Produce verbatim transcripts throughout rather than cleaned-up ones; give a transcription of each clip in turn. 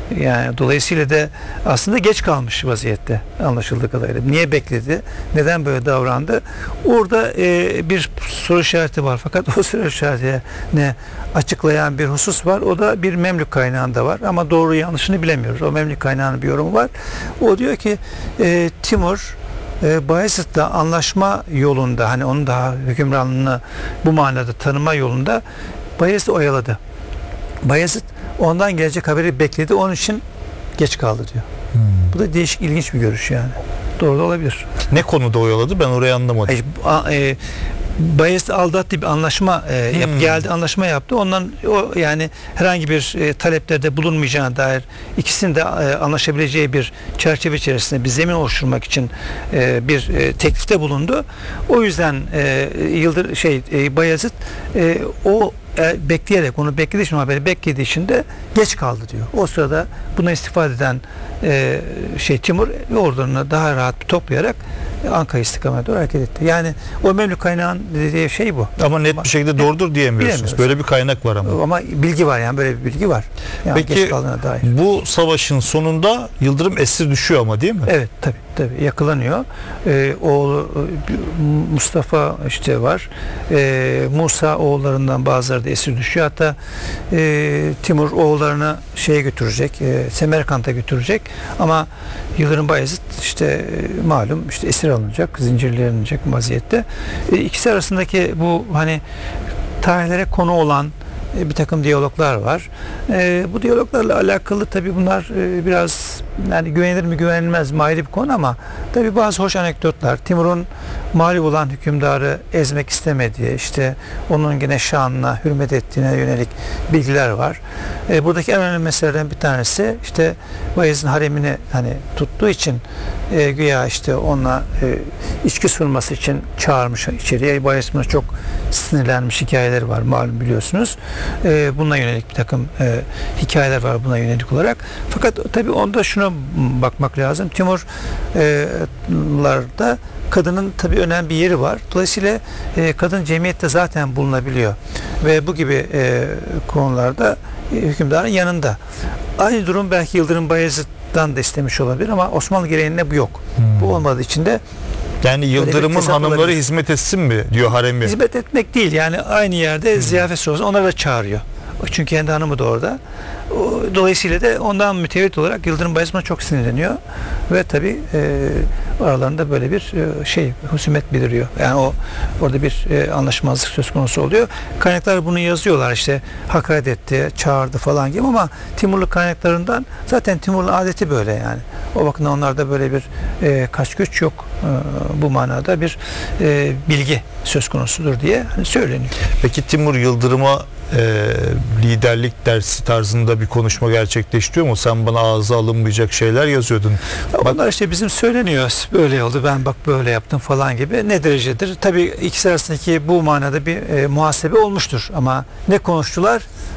Yani dolayısıyla da aslında geç kalmış vaziyette anlaşıldığı kadarıyla. Niye bekledi? Neden böyle davrandı? Orada e, bir soru işareti var. Fakat o soru işaretini açıklayan bir husus var. O da bir Memlük kaynağında var. Ama doğru yanlışını bilemiyoruz. O Memlük kaynağının bir yorumu var. O diyor ki e, Timur e, Bayezid'le anlaşma yolunda, hani onun daha hükümranlığını bu manada tanıma yolunda Bayezid'i oyaladı. Bayezid ondan gelecek haberi bekledi. Onun için geç kaldı diyor. Hmm. Bu da değişik, ilginç bir görüş yani. Doğru da olabilir. Ne konuda oyaladı? Ben orayı anlamadım. E, e, Bayezid aldattı, bir anlaşma e, yap, hmm. geldi, anlaşma yaptı. Ondan o yani herhangi bir e, taleplerde bulunmayacağına dair, ikisinin de e, anlaşabileceği bir çerçeve içerisinde bir zemin oluşturmak için e, bir e, teklifte bulundu. O yüzden e, Yıldır şey e, Bayezid e, o E, bekleyerek, onu beklediği için, haberi beklediği için de geç kaldı diyor. O sırada buna istifade eden e, şey Timur ordularını daha rahat toplayarak Ankara istikametine doğru hareket etti. Yani o Memlük kaynağın dediği şey bu. Ama net ama, bir şekilde doğrudur diyemiyorsunuz. Böyle bir kaynak var ama. Ama bilgi var, yani böyle bir bilgi var. Yani peki geç kaldığına dair. Bu savaşın sonunda Yıldırım esir düşüyor ama, değil mi? Evet, tabii tabii yakalanıyor. Ee, oğlu Mustafa işte var. Ee, Musa oğullarından bazıları da esir düşüyor. Hatta e, Timur oğullarını şeye götürecek, e, Semerkant'a götürecek. Ama Yıldırım Bayezid işte e, malum işte esir alınacak, zincirlenecek vaziyette. E, ikisi arasındaki bu hani tarihlere konu olan e, bir takım diyaloglar var. E, bu diyaloglarla alakalı tabii bunlar e, biraz yani güvenilir mi güvenilmez mi ayrı bir konu, ama tabii bazı hoş anekdotlar. Timur'un mağlup olan hükümdarı ezmek istemediği, işte onun yine şanına hürmet ettiğine yönelik bilgiler var. E, buradaki en önemli meselelerden bir tanesi işte Bayezid'in haremini hani tuttuğu için e, güya işte onunla e, içki sunması için çağırmış içeriye. Bayezid buna çok sinirlenmiş hikayeleri var, malum biliyorsunuz. E, bununla yönelik bir takım e, hikayeler var buna yönelik olarak. Fakat tabii onda şuna bakmak lazım. Timurlarda kadının tabii önemli bir yeri var. Dolayısıyla e, kadın cemiyette zaten bulunabiliyor. Ve bu gibi e, konularda e, hükümdarın yanında. Aynı durum belki Yıldırım Bayezid'den de istemiş olabilir ama Osmanlı geleneğinde bu yok. Hmm. Bu olmadığı için de yani Yıldırım'ın hanımları olabilir. Hizmet etsin mi diyor haremi? Hizmet etmek değil, yani aynı yerde hmm. ziyafet sonrası onları da çağırıyor. Çünkü kendi hanımı da orada. Dolayısıyla da ondan mütevellit olarak Yıldırım Bayezid'e çok sinirleniyor ve tabii e, aralarında böyle bir e, şey husumet beliriyor. Yani o orada bir e, anlaşmazlık söz konusu oluyor. Kaynaklar bunu yazıyorlar, işte hakaret etti, çağırdı falan gibi, ama Timurlu kaynaklarından zaten Timurlu adeti böyle yani. O bakımdan onlarda böyle bir e, kaç güç yok. E, bu manada bir e, bilgi söz konusudur diye hani söyleniyor. Peki Timur Yıldırım'a e, liderlik dersi tarzında bir konuşma gerçekleştiriyor mu? Sen bana ağza alınmayacak şeyler yazıyordun. Onlar bak, işte bizim söyleniyor. Böyle oldu, ben bak böyle yaptım falan gibi. Ne derecedir? Tabii ikisi arasındaki bu manada bir e, muhasebe olmuştur. Ama ne konuştular?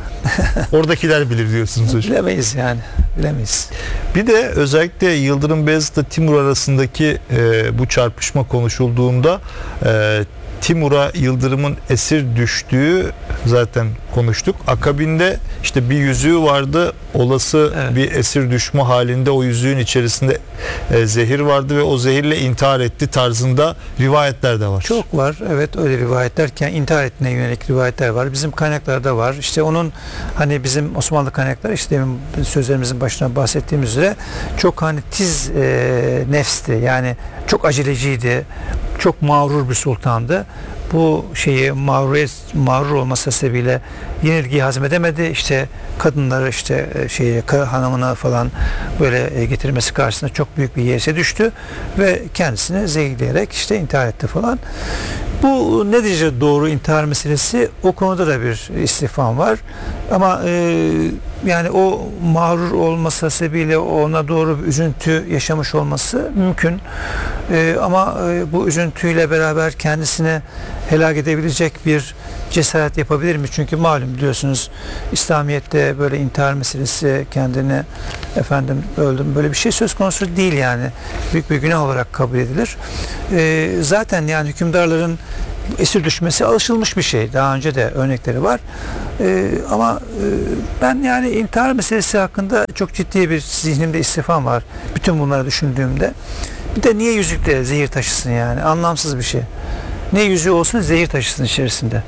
Oradakiler bilir diyorsunuz hocam. Bilemeyiz yani. Bilemeyiz. Bir de özellikle Yıldırım Beyazıt ile Timur arasındaki e, bu çarpışma konuşulduğunda e, Timur'a Yıldırım'ın esir düştüğü zaten konuştuk. Akabinde işte bir yüzüğü vardı. Olası evet. bir esir düşme halinde o yüzüğün içerisinde e, zehir vardı ve o zehirle intihar etti tarzında rivayetler de var. Çok var. Evet, öyle rivayetlerken intihar ettiğine yönelik rivayetler var. Bizim kaynaklarda var. İşte onun hani bizim Osmanlı kaynakları işte demin sözlerimizin başına bahsettiğimiz üzere çok hani tiz e, nefsti. Yani çok aceleciydi. Çok mağrur bir sultandı. Bu şeyi mağrur, mağrur olması sebebiyle yenilgiyi hazmedemedi. İşte kadınları işte şeyi hanımını falan böyle getirmesi karşısında çok büyük bir yese düştü ve kendisini zehirleyerek işte intihar etti falan. Bu ne derece doğru intihar meselesi, o konuda da bir istifham var. Ama e, yani o mağrur olması sebebiyle ona doğru bir üzüntü yaşamış olması mümkün. E, ama e, bu üzüntüyle beraber kendisini helak edebilecek bir cesaret yapabilir mi? Çünkü malum biliyorsunuz İslamiyet'te böyle intihar meselesi, kendini efendim öldüm böyle bir şey söz konusu değil yani. Büyük bir günah olarak kabul edilir. E, zaten yani hükümdarların esir düşmesi alışılmış bir şey. Daha önce de örnekleri var. E, ama e, ben yani intihar meselesi hakkında çok ciddi bir zihnimde istifam var. Bütün bunları düşündüğümde. Bir de niye yüzükle zehir taşısın yani? Anlamsız bir şey. Ne yüzüğü olsun zehir taşısın içerisinde.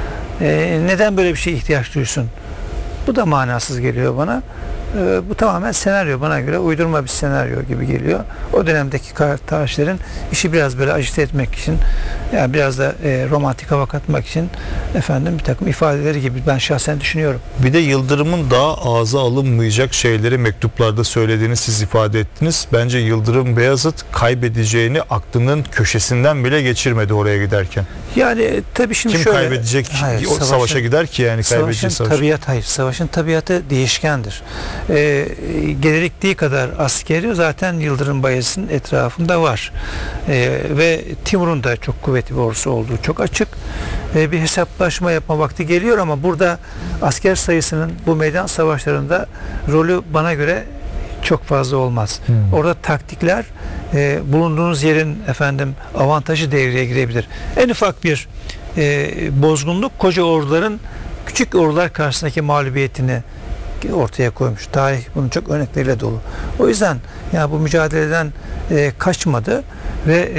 E, neden böyle bir şeye ihtiyaç duysun? Bu da manasız geliyor bana. Ee, bu tamamen senaryo, bana göre uydurma bir senaryo gibi geliyor. O dönemdeki tarihçilerin işi biraz böyle ajite etmek için, yani biraz da e, romantik hava katmak için efendim bir takım ifadeleri gibi ben şahsen düşünüyorum. Bir de Yıldırım'ın daha ağza alınmayacak şeyleri mektuplarda söylediğini siz ifade ettiniz. Bence Yıldırım Beyazıt kaybedeceğini aklının köşesinden bile geçirmedi oraya giderken. Yani e, tabii şimdi Kim şöyle, kaybedecek hayır, o savaşın, savaşa gider ki yani kaybedeceği savaşın savaş. tabiat hayır. Savaşın tabiatı değişkendir. Ee, gerektiği kadar askeri zaten Yıldırım Bayezid'in etrafında var. Ee, ve Timur'un da çok kuvvetli bir ordusu olduğu çok açık. Ee, bir hesaplaşma yapma vakti geliyor ama burada asker sayısının bu meydan savaşlarında rolü bana göre çok fazla olmaz. Hmm. Orada taktikler, e, bulunduğunuz yerin efendim avantajı devreye girebilir. En ufak bir e, bozgunluk koca orduların küçük ordular karşısındaki mağlubiyetini ortaya koymuş. Tarih bunun çok örnekleriyle dolu. O yüzden ya bu mücadeleden e, kaçmadı ve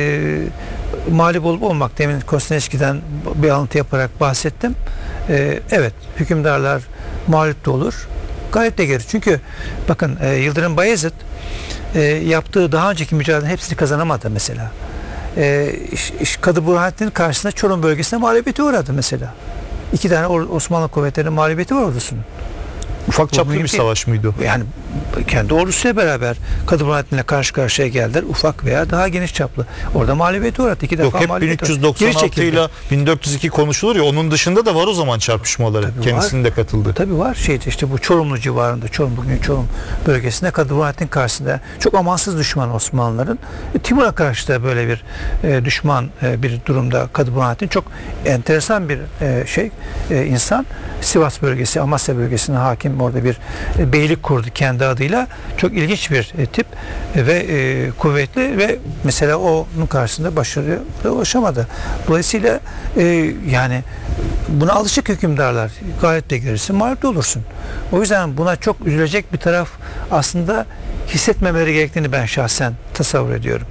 e, mağlup olup olmak, demin Kosneçki'den bir alıntı yaparak bahsettim. E, evet, hükümdarlar mağlup da olur. Gayet de gelir. Çünkü bakın e, Yıldırım Bayezid e, yaptığı daha önceki mücadelelerin hepsini kazanamadı mesela. E, iş, iş, Kadı Burhanettin'in karşısında Çorum bölgesine mağlubiyete uğradı mesela. İki tane Osmanlı kuvvetlerinin mağlubiyeti var ordusunun. Ufak çaplı bir savaş mıydı o? Yani kendi ordusuyla beraber Kadı Burhanettin'le karşı karşıya geldiler. Ufak veya daha geniş çaplı. Orada mağlubiyete uğradı. İki Yok, defa hep mağlubiyete bin üç yüz doksan altı ile bin dört yüz iki konuşulur ya, onun dışında da var o zaman çarpışmaları. Tabii kendisinin var. de katıldı. Tabii var. Şeyde işte bu Çorumlu civarında, Çorum bugün Çorum bölgesinde Kadı Burhanettin karşısında çok amansız düşman Osmanlıların. E, Timur'a karşı da böyle bir e, düşman e, bir durumda Kadı Burhanettin çok enteresan bir e, şey e, insan. Sivas bölgesi, Amasya bölgesine hakim, orada bir e, beylik kurdu kendi adıyla. Çok ilginç bir e, tip e, ve e, kuvvetli ve mesela onun karşısında başarıya ulaşamadı. Dolayısıyla e, yani buna alışık hükümdarlar, gayet de gelirsin, mağlup olursun. O yüzden buna çok üzülecek bir taraf aslında hissetmemeleri gerektiğini ben şahsen tasavvur ediyorum.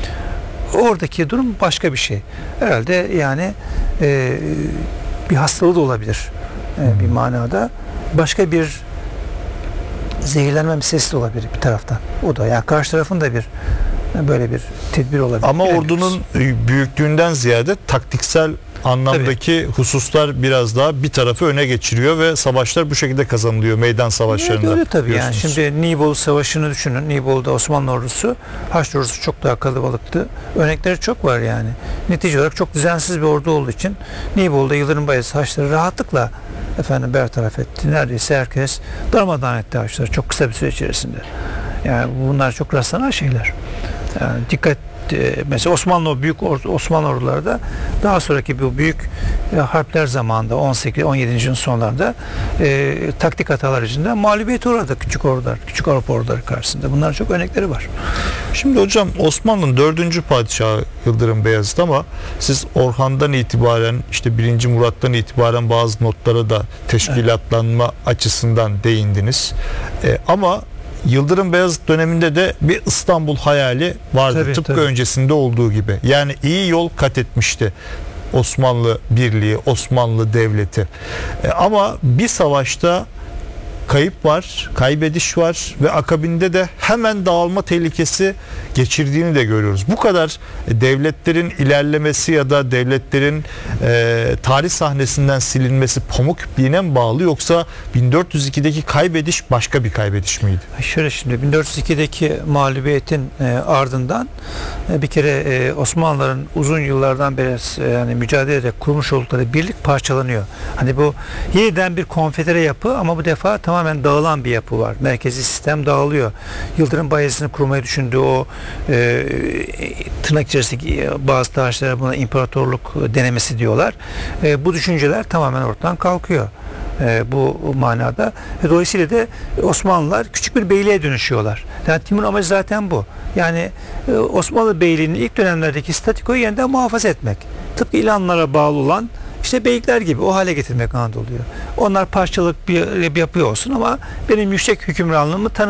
Oradaki durum başka bir şey. Herhalde yani e, bir hastalığı da olabilir e, bir manada. Başka bir zehirlenme meselesi de olabilir bir taraftan. O da yani karşı tarafın da bir böyle bir tedbir olabilir. Ama bilemiyoruz. ordunun büyüklüğünden ziyade taktiksel anlamdaki Tabii. hususlar biraz daha bir tarafı öne geçiriyor ve savaşlar bu şekilde kazanılıyor meydan savaşlarında. Evet, öyle tabii yani. Şimdi Nibolu Savaşı'nı düşünün. Nibolu'da Osmanlı ordusu, Haçlı ordusu çok daha kalabalıktı. Örnekleri çok var yani. Netice olarak çok düzensiz bir ordu olduğu için Nibolu'da Yıldırım Bayezid Haçlıları rahatlıkla efendim bertaraf etti. Neredeyse herkes darmadağın etti Haçlıları çok kısa bir süre içerisinde. Yani bunlar çok rastlanan şeyler. Yani dikkat mesela Osmanlı o büyük Osmanlı orduları da daha sonraki bu büyük e, harpler zamanında on sekiz on yedinci yüzyılın sonlarında e, taktik hatalar yüzünden mağlubiyete uğradı küçük ordular, küçük Avrupa orduları karşısında. Bunların çok örnekleri var. Şimdi hocam Osmanlı'nın dördüncü padişahı Yıldırım Beyazıt ama siz Orhan'dan itibaren işte birinci Murat'tan itibaren bazı notlara da teşkilatlanma evet. açısından değindiniz. E, ama Yıldırım Beyazıt döneminde de bir İstanbul hayali vardı. Tabii, tıpkı tabii. öncesinde olduğu gibi. Yani iyi yol kat etmişti Osmanlı Birliği, Osmanlı Devleti. E, ama bir savaşta kayıp var, kaybediş var ve akabinde de hemen dağılma tehlikesi geçirdiğini de görüyoruz. Bu kadar devletlerin ilerlemesi ya da devletlerin e, tarih sahnesinden silinmesi pamuk ipliğine mi bağlı, yoksa bin dört yüz ikideki kaybediş başka bir kaybediş miydi? Şöyle, şimdi bin dört yüz ikideki mağlubiyetin e, ardından e, bir kere e, Osmanlıların uzun yıllardan beri e, yani mücadele ederek kurmuş oldukları birlik parçalanıyor. Hani bu yeniden bir konfedere yapı ama bu defa tamamen dağılan bir yapı var. Merkezi sistem dağılıyor. Yıldırım Bayezid'in kurmayı düşündüğü o e, tırnak içerisindeki bazı tarihçiler buna imparatorluk denemesi diyorlar. E, bu düşünceler tamamen ortadan kalkıyor. E, bu manada. E, dolayısıyla da Osmanlılar küçük bir beyliğe dönüşüyorlar. Yani Timur'un amacı zaten bu. Yani e, Osmanlı Beyliği'nin ilk dönemlerdeki statikoyu yeniden muhafaza etmek. tıpkı ilanlara bağlı olan işte beylikler gibi o hale getirmek Anadolu'yu. Onlar parçalık bir, bir yapı olsun ama benim yüksek hükümranlığımı tanı